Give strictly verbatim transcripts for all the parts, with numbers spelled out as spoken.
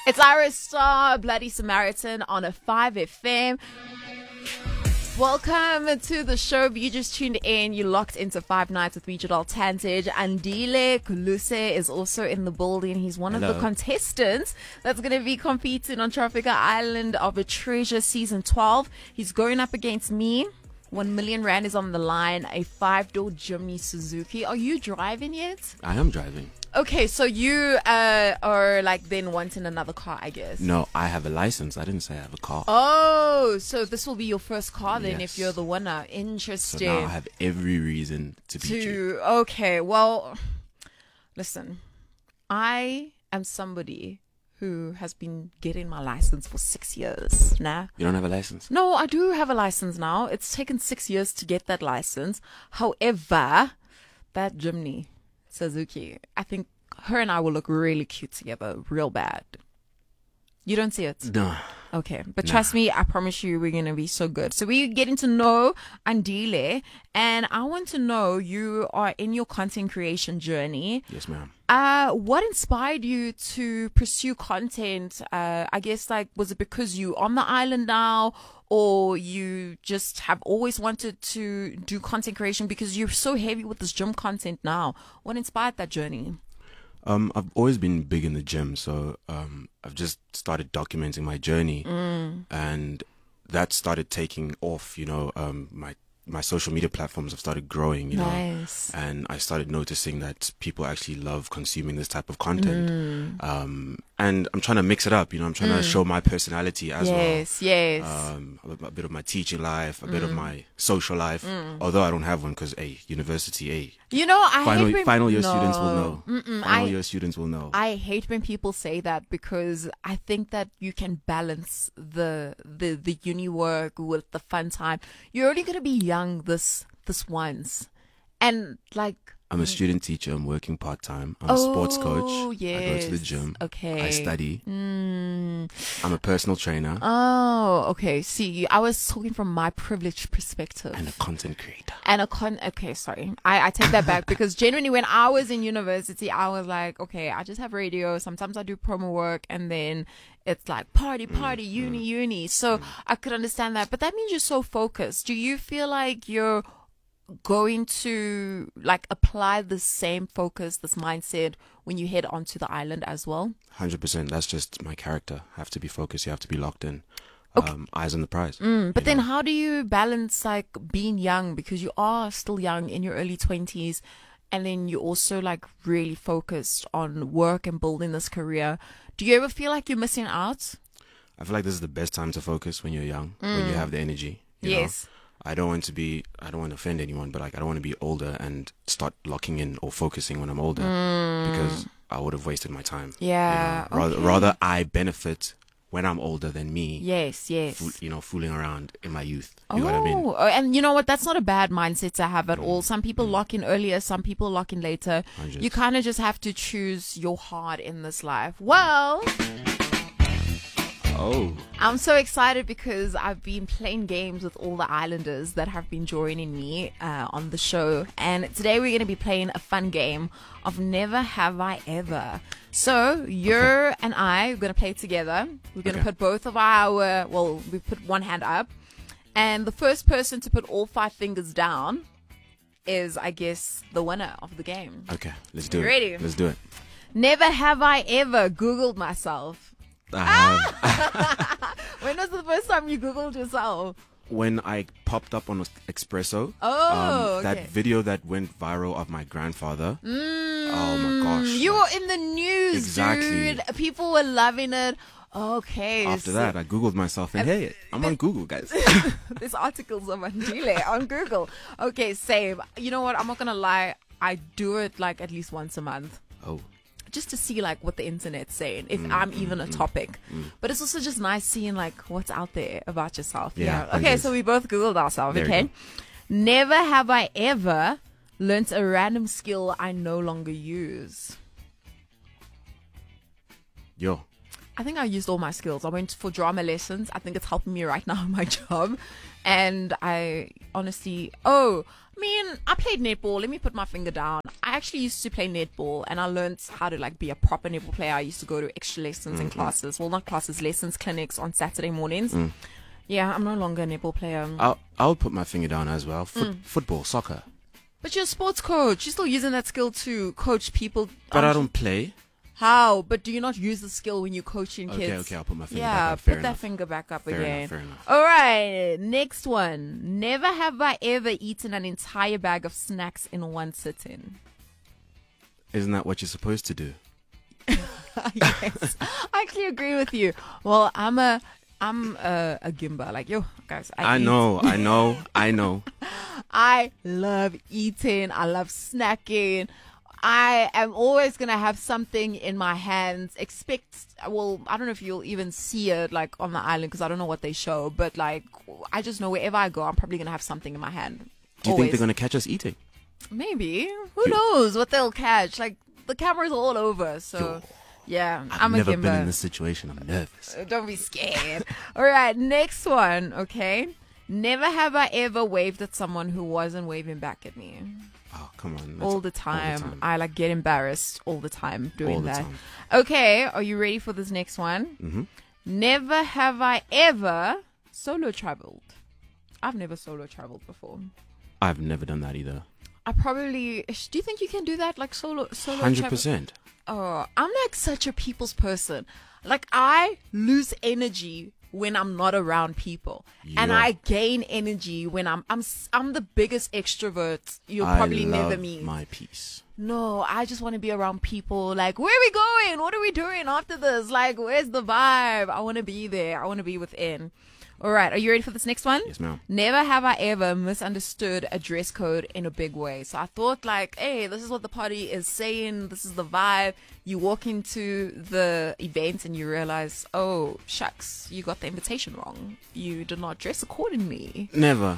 It's Iris Star, Bloody Samaritan on a five F M. Welcome to the show. You just tuned in. You locked into Five Nights with me, Jadal Tantage. Andile Kuluse is also in the building. He's one Hello. of the contestants that's going to be competing on Tropical Island of a Treasure Season twelve. He's going up against me. One million rand is on the line. A five-door Jimny Suzuki. Are you driving yet? I am driving. Okay, so you uh, are like then wanting another car, I guess. No, I have a license. I didn't say I have a car. Oh, so this will be your first car then Yes. if you're the winner. So Interesting. now I have every reason to beat you. to okay, well, listen, I am somebody who has been getting my license for six years now. You don't have a license? No, I do have a license now. It's taken six years to get that license. However, that Jimny Suzuki, I think her and I will look really cute together, real bad. You don't see it? No. Okay, but Nah. trust me, I promise you we're going to be so good. So we're getting to know Andile, and I want to know, you are in your content creation journey. Yes, ma'am. Uh, what inspired you to pursue content? Uh, I guess, like, was it because you on the island now, or you just have always wanted to do content creation because you're so heavy with this gym content now? What inspired that journey? Um, I've always been big in the gym, so um, I've just started documenting my journey, Mm. and that started taking off. You know, um, my my social media platforms have started growing. You know, Nice. and I started noticing that people actually love consuming this type of content. Mm. Um, and I'm trying to mix it up. You know, I'm trying to show my personality as well. Yes, yes. Um, a, a bit of my teaching life, a bit Mm. of my social life. Although I don't have one because, hey, university, hey, You know, I final hate when, final year no. students will know. Mm-mm, Final I, year students will know. I hate when people say that because I think that you can balance the the the uni work with the fun time. You're only gonna be young this this once, and like. I'm a student teacher. I'm working part time. I'm a sports coach. Oh, I go to the yes. gym. Okay. I study. Mm. I'm a personal trainer Oh, okay. See, I was talking from my privileged perspective. and a content creator. And a con, okay, sorry. I, I take that back because genuinely when I was in university, I was like, okay, I just have radio. Sometimes I do promo work and then it's like party, party, uni, uni. So I could understand that. But that means you're so focused. Do you feel like you're going to like apply the same focus, this mindset when you head onto the island as well? one hundred percent. That's just my character. I have to be focused. You have to be locked in. Um, eyes on the prize. Mm, but you then know? how do you balance like being young, because you are still young in your early twenties, and then you're also like really focused on work and building this career? Do you ever feel like you're missing out? I feel like this is the best time to focus when you're young, when you have the energy. You know? Yes. I don't want to be, I don't want to offend anyone, but like, I don't want to be older and start locking in or focusing when I'm older because I would have wasted my time. you Yeah. know? Rather, okay. rather I benefit when I'm older than me, Yes, yes. fool, you know, fooling around in my youth. You know what I mean? Oh, and you know what? That's not a bad mindset to have at all. Some people lock in earlier, some people lock in later. Hundreds. You kind of just have to choose your heart in this life. Well, Oh, I'm so excited because I've been playing games with all the islanders that have been joining me uh, on the show. And today we're going to be playing a fun game of Never Have I Ever. So you're and I are going to play together. We're going to Okay. put both of our, well, we put one hand up. And the first person to put all five fingers down is, I guess, the winner of the game. okay. Let's do You it. ready? Let's do it. Never have I ever Googled myself. I have, When was the first time you Googled yourself? when I popped up on Espresso, Oh, um, that okay. video that went viral of my grandfather. Oh my gosh. You were in the news, Exactly. dude. People were loving it. Okay. After so that, I Googled myself and hey, I'm on Google, guys. there's articles of Andile on Google. Okay, same. You know what? I'm not gonna lie. I do it like at least once a month. Oh, Just to see like what the internet's saying, if Mm, I'm even a topic. But it's also just nice seeing like what's out there about yourself. Yeah, Okay, hundreds. so we both Googled ourselves, There you okay? go. Never have I ever learnt a random skill I no longer use. yo. I think I used all my skills. I went for drama lessons. I think it's helping me right now in my job. And I honestly, oh, I mean, I played netball. Let me put my finger down. I actually used to play netball, and I learned how to like be a proper netball player. I used to go to extra lessons and classes. Well, not classes, lessons, clinics on Saturday mornings. Mm. Yeah, I'm no longer a netball player. I'll, I'll put my finger down as well. Foot, Football, soccer. But you're a sports coach. You're still using that skill to coach people. But I aren't you? don't play. How? But do you not use the skill when you're coaching Okay, kids? okay, I'll put my finger Yeah, back up. put Fair that enough. finger back up Fair again. enough, fair enough. All right, next one. Never have I ever eaten an entire bag of snacks in one sitting. Isn't that what you're supposed to do? Yes, I actually agree with you. Well, I'm a, I'm a, a gimba. Like, yo, guys, I, I eat. know, I know, I know. I love eating. I love snacking. I am always going to have something in my hands. Expect, well, I don't know if you'll even see it like on the island because I don't know what they show, but like, I just know wherever I go, I'm probably going to have something in my hand. Do you Always. think they're going to catch us eating? Maybe. Who knows what they'll catch? Like, the cameras are all over, so Yo, yeah, I've I'm a never gimba. been in this situation. I'm nervous. Uh, Don't be scared. All right, next one, okay? Never have I ever waved at someone who wasn't waving back at me. Oh, come on. That's All the time. time. I like get embarrassed all the time doing All the that. time. Okay, are you ready for this next one? Mm-hmm. Never have I ever solo traveled. I've never solo traveled before. I've never done that either. I probably. Do you think you can do that, like solo solo? Hundred travel? percent. Oh, I'm like such a people's person. Like I lose energy when I'm not around people, and Yeah. I gain energy when I'm I'm s- I'm the biggest extrovert you'll I probably love never meet. my peace. No, I just want to be around people. Like, where are we going? What are we doing after this? Like, where's the vibe? I want to be there. I want to be within. All right, are you ready for this next one? Yes, ma'am. Never have I ever misunderstood a dress code in a big way. So I thought like, hey, this is what the party is saying. This is the vibe. You walk into the event and you realize, oh, shucks, you got the invitation wrong. You did not dress accordingly. Never.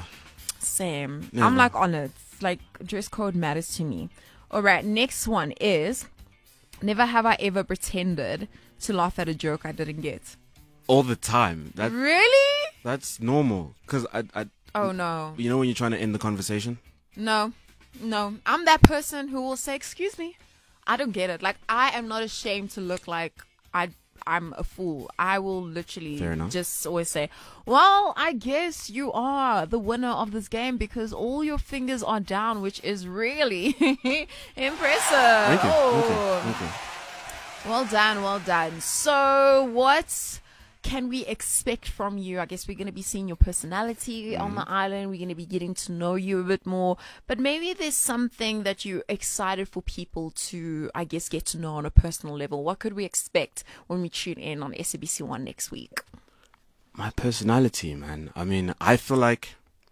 Same. Never. I'm like on it. Like dress code matters to me. All right, next one is never have I ever pretended to laugh at a joke I didn't get. All the time. That Really? that's normal. Cause I, I, Oh no. you know when you're trying to end the conversation. No. No. I'm that person who will say, excuse me. I don't get it. Like I am not ashamed to look like I I'm a fool. I will literally Fair enough. just always say, well, I guess you are the winner of this game because all your fingers are down, which is really impressive. Thank you. Oh. Thank you. Thank you. Well done, well done. So, what can we expect from you? I guess we're going to be seeing your personality on the island. We're going to be getting to know you a bit more. But maybe there's something that you're excited for people to, I guess, get to know on a personal level. What could we expect when we tune in on S A B C one next week? My personality, man. I mean, I feel like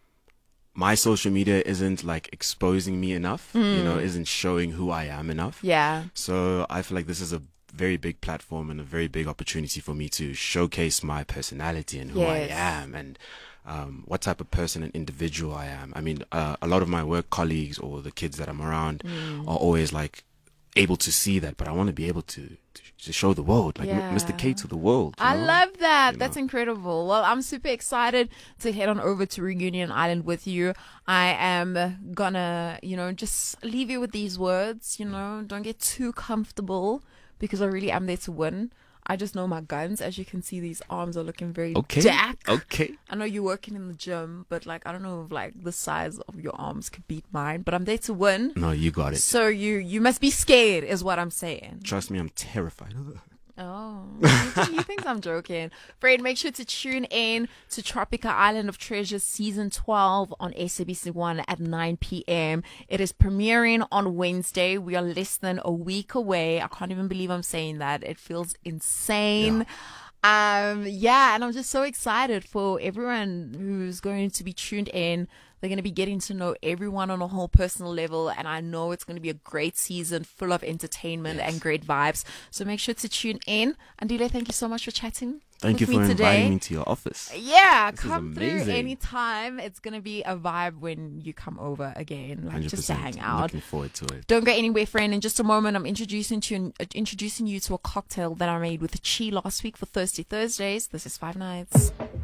my social media isn't like exposing me enough, you know, isn't showing who I am enough. Yeah. So I feel like this is a very big platform and a very big opportunity for me to showcase my personality and who Yes. I am and um, what type of person and individual I am. I mean, uh, a lot of my work colleagues or the kids that I'm around are always like able to see that, but I want to be able to, to, to show the world, like Yeah. M- Mister K to the world. you I know? love that. You That's know. incredible. Well, I'm super excited to head on over to Reunion Island with you. I am gonna, you know, just leave you with these words, you know, don't get too comfortable because I really am there to win. I just know my guns. As you can see, these arms are looking very Okay. jack. Okay. I know you're working in the gym, but like, I don't know if like the size of your arms could beat mine, but I'm there to win. No, you got it. So you, you must be scared is what I'm saying. Trust me, I'm terrified. Oh, you think, you think I'm joking. Fred, make sure to tune in to Tropica Island of Treasure Season twelve on S A B C one at nine p.m. It is premiering on Wednesday. We are less than a week away. I can't even believe I'm saying that. It feels insane. Um, yeah, and I'm just so excited for everyone who's going to be tuned in. They're going to be getting to know everyone on a whole personal level, and I know it's going to be a great season full of entertainment Yes. and great vibes. So make sure to tune in. Andile, thank you so much for chatting Thank with you for me inviting today. me to your office. Yeah, This is come through amazing. anytime. It's going to be a vibe when you come over again, like just to hang I'm out. looking forward to it. Don't go anywhere, friend. In just a moment, I'm introducing to you, uh, introducing you to a cocktail that I made with Chi last week for Thirsty Thursdays. This is Five Nights.